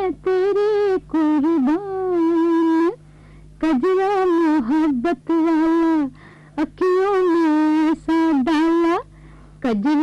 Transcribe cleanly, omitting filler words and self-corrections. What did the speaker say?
मैं तेरी कुर्बान। कजरा मोहब्बत वाला अखियों में ऐसा डाला, कजरा